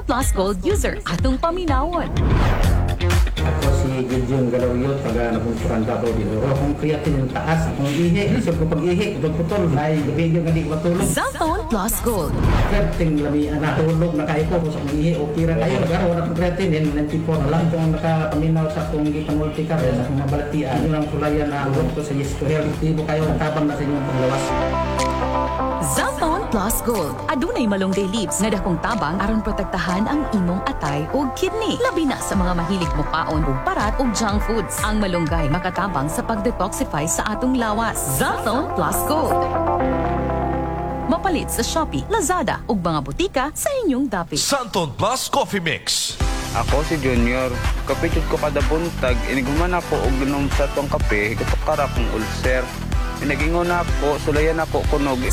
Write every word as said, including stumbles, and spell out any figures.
Plus Gold user atong paminawon. Ako si Gideon Galawyot, taga Nabunturan Davao del Oro. Kung creatine yung taas, kung ihi, so kung pag-ihi, kung putol, ay video nga di ko matulog. Zaltone Plus Gold. Creatine lami na tulog na kayo ko sa kung ihi, okay ra kayo. Pero wala kong creatine, ninety-four na lang kung nakapaminaw sa kung gipanulti ka, sa kung mabalatian. Yun ang kulayan na huwag ko sa yesto. Realitibo kayo, tabang na sa inyong paglawas. Zaltone Plus Gold. Adunay malunggay leaves nga dakong tabang aron protektahan ang imong atay ug kidney. Labi na sa mga mahilig mukaon ug parat ug junk foods. Ang malunggay makatabang sa pag-detoxify sa atong lawas. Zaltone Plus Gold. Mapalit sa Shopee, Lazada ug mga butika sa inyong dapit. Santon Plus Coffee Mix. Ako si Junior. Kapitid ko kada buntag, iniguman ako og ginom sa tong kape, katukara kong ulcer. Pinagingon ako, sulayan ako kunog.